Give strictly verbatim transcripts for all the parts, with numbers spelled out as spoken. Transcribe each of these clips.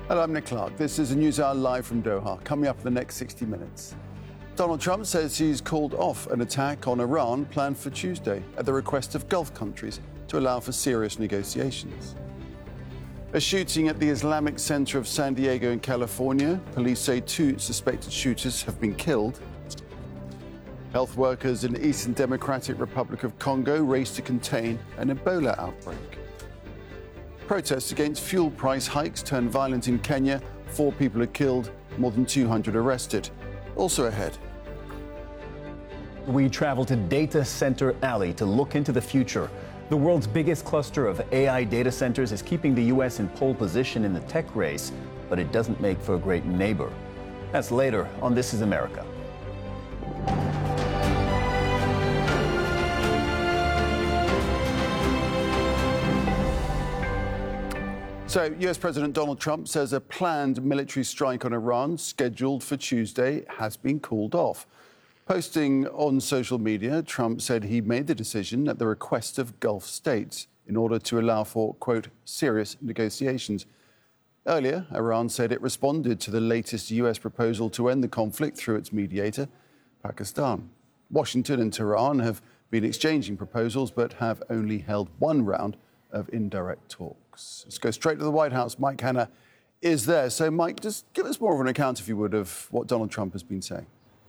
Hello, I'm Nick Clark. This is a News Hour live from Doha. Coming up in the next sixty minutes. Donald Trump says he's called off an attack on Iran planned for Tuesday at the request of Gulf countries to allow for serious negotiations. A shooting at the Islamic Center of San Diego in California. Police say two suspected shooters have been killed. Health workers in the Eastern Democratic Republic of Congo race to contain an Ebola outbreak. Protests against fuel price hikes turn violent in Kenya. Four people are killed, more than two hundred arrested. Also ahead. We travel to Data Center Alley to look into the future. The world's biggest cluster of A I data centers is keeping the U S in pole position in the tech race, but it doesn't make for a great neighbor. That's later on This is America. So, U S President Donald Trump says a planned military strike on Iran, scheduled for Tuesday, has been called off. Posting on social media, Trump said he made the decision at the request of Gulf states in order to allow for, quote, serious negotiations. Earlier, Iran said it responded to the latest U S proposal to end the conflict through its mediator, Pakistan. Washington and Tehran have been exchanging proposals but have only held one round of indirect talks. Let's go straight to the White House. Mike Hanna is there. So, Mike, just give us more of an account, if you would, of what Donald Trump has been saying.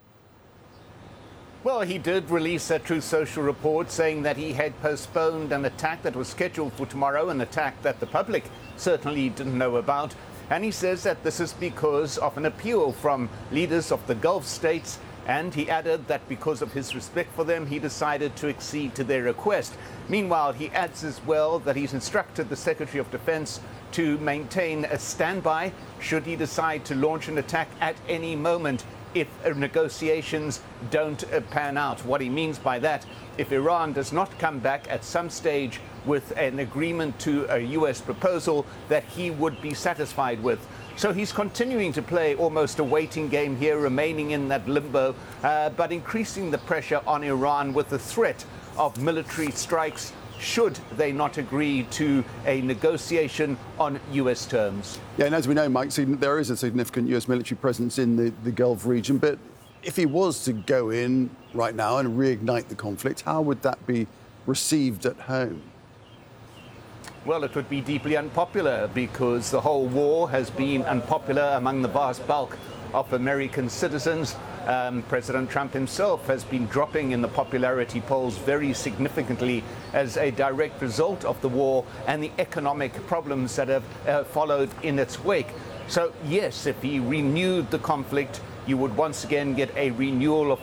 Well, he did release a Truth Social report saying that he had postponed an attack that was scheduled for tomorrow, an attack that the public certainly didn't know about. And he says that this is because of an appeal from leaders of the Gulf states. And he added that because of his respect for them, he decided to accede to their request. Meanwhile, he adds as well that he's instructed the Secretary of Defense to maintain a standby should he decide to launch an attack at any moment if negotiations don't pan out. What he means by that, if Iran does not come back at some stage with an agreement to a U S proposal that he would be satisfied with. So he's continuing to play almost a waiting game here, remaining in that limbo, uh, but increasing the pressure on Iran with the threat of military strikes should they not agree to a negotiation on U S terms. Yeah, and as we know, Mike, there is a significant U S military presence in the, the Gulf region, but if he was to go in right now and reignite the conflict, how would that be received at home? Well, it would be deeply unpopular because the whole war has been unpopular among the vast bulk of American citizens. Um, President Trump himself has been dropping in the popularity polls very significantly as a direct result of the war and the economic problems that have uh, followed in its wake. So, yes, if he renewed the conflict, you would once again get a renewal of